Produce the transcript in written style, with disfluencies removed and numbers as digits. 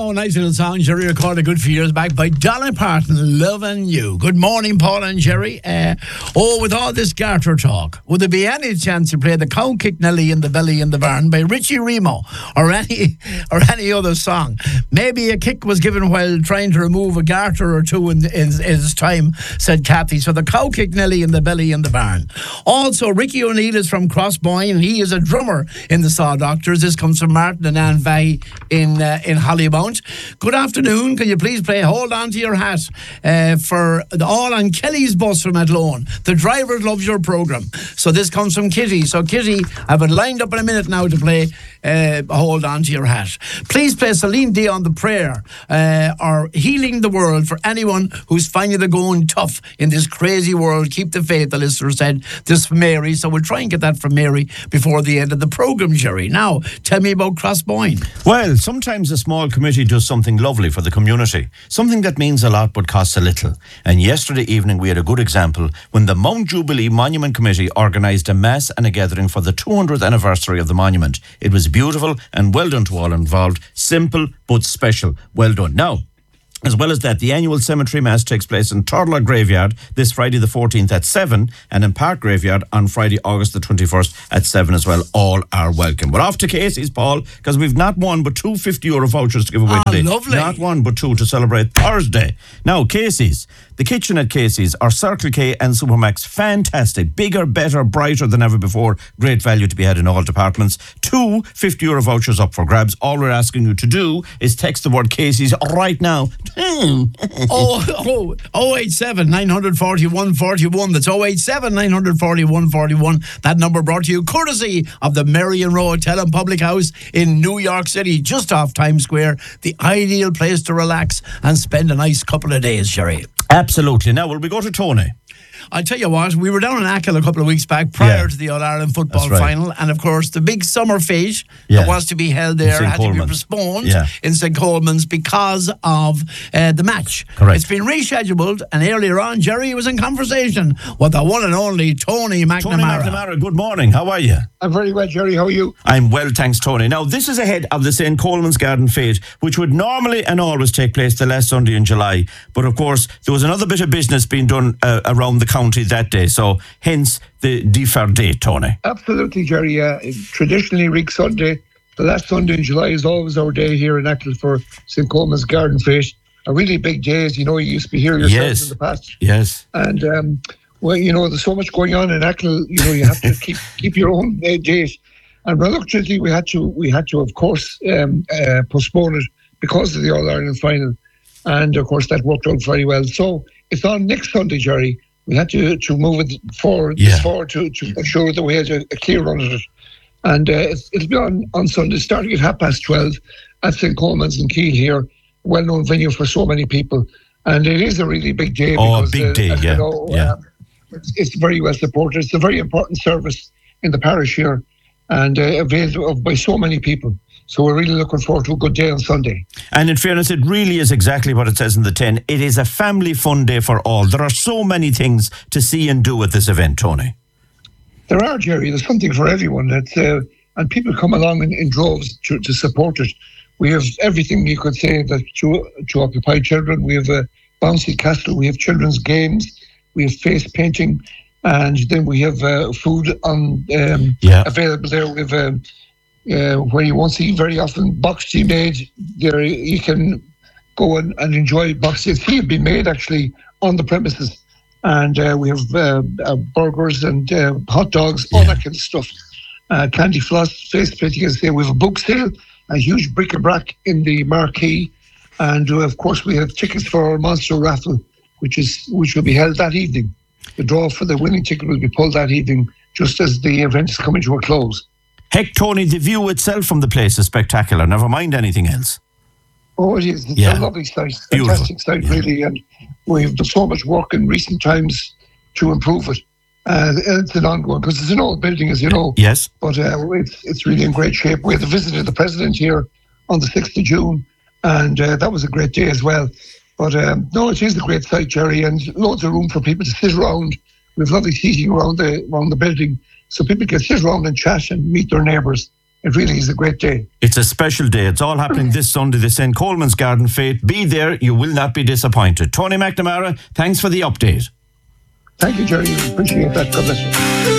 Oh, nice little song, Jerry, recorded a good few years back by Dolly Parton, Loving You. Good morning, Paul and Jerry. With all this Garter talk, would there be any chance to play the Cow Kick Nelly in the Belly in the Barn by Richie Remo or any other song? Maybe a kick was given while trying to remove a garter or two in his time, said Kathy. So the Cow Kick Nelly in the Belly in the Barn. Also, Ricky O'Neill is from Crossboyne. He is a drummer in the Saw Doctors. This comes from Martin and Anne Vahy in Hollymount. Good afternoon. Can you please play Hold On to Your Hat for all on Kelly's bus from Athlone? The driver loves your programme. So this comes from Kitty. So Kitty, I've it lined up in a minute now to play Hold On to Your Hat. Please play Celine Dion, The Prayer, or Healing the World for anyone who's finding the going tough in this crazy world. Keep the faith, the listener said. This from Mary. So we'll try and get that from Mary before the end of the programme, Jerry. Now, tell me about Crossboyne. Well, sometimes a small committee does something lovely for the community, something that means a lot but costs a little. And yesterday evening we had a good example when the Mount Jubilee Monument Committee organised a mass and a gathering for the 200th anniversary of the monument. It was beautiful and well done to all involved. Simple but special. Well done. Now, as well as that, the annual cemetery mass takes place in Turlough Graveyard this Friday the 14th at 7 and in Park Graveyard on Friday, August the 21st at 7 as well. All are welcome. We're off to Casey's, Paul, because we've not one but two €50 vouchers to give away today. Lovely. Not one but two to celebrate Thursday. Now, Casey's. The kitchen at Casey's are Circle K and Supermax. Fantastic. Bigger, better, brighter than ever before. Great value to be had in all departments. Two €50 vouchers up for grabs. All we're asking you to do is text the word Casey's right now. 087 940 141. That's 087 940 141. That number brought to you courtesy of the Marion Row Hotel and Public House in New York City, just off Times Square. The ideal place to relax and spend a nice couple of days, Jerry. Absolutely. Now, will we go to Tony? I tell you what, we were down in Achill a couple of weeks back prior to the All-Ireland football final, and of course the big summer fete that was to be held there had to be postponed in St. Coleman's because of the match. Correct. It's been rescheduled, and earlier on Jerry was in conversation with the one and only Tony McNamara. Tony McNamara, good morning. How are you? I'm very well, Jerry. How are you? I'm well, thanks, Tony. Now, this is ahead of the St. Coleman's Garden Fete, which would normally and always take place the last Sunday in July. But of course, there was another bit of business being done around the county that day, so hence the deferred date, Tony. Absolutely, Jerry. Traditionally, Rig Sunday, the last Sunday in July, is always our day here in Achill for St. Coleman's Garden Fete. A really big day, as you know, you used to be here yourself in the past. Yes. And, well, you know, there's so much going on in Achill, you know, you have to keep your own date. And reluctantly, we had to, of course, postpone it because of the All-Ireland final. And, of course, that worked out very well. So it's on next Sunday, Jerry. We had to move it forward to ensure that we had a clear run at it. And it'll be on Sunday, starting at 12:30 at St. Coleman's in Keele here, well-known venue for so many people. And it is a really big day. Because, big day, you know, it's very well supported. It's a very important service in the parish here and availed of by so many people. So we're really looking forward to a good day on Sunday. And in fairness, it really is exactly what it says in the 10. It is a family fun day for all. There are so many things to see and do at this event, Tony. There are, Jerry. There's something for everyone. And people come along in droves to support it. We have everything you could say that to occupy children. We have a bouncy castle. We have children's games. We have face painting. And then we have food available there. We have where you won't see very often box tea made. There you can go and enjoy box tea. Tea have been made actually on the premises. And we have burgers and hot dogs, all that kind of stuff. Candy floss, face painting, as I say. We have a book sale, a huge bric-a-brac in the marquee. And of course we have tickets for our monster raffle, which will be held that evening. The draw for the winning ticket will be pulled that evening, just as the event is coming to a close. Heck, Tony, the view itself from the place is spectacular. Never mind anything else. Oh, it is. It's a lovely site. Fantastic site, really. And we've done so much work in recent times to improve it. It's an ongoing, because it's an old building, as you know. Yes. But it's really in great shape. We had the visit of the President here on the 6th of June, and that was a great day as well. But no, it is a great site, Jerry, and loads of room for people to sit around. We have lovely seating around the building, so people can sit around and chat and meet their neighbours. it really is a great day. It's a special day. It's all happening this Sunday, the St. Coleman's Garden Fete. Be there. You will not be disappointed. Tony McNamara, thanks for the update. Thank you, Jerry. Appreciate that. God bless you.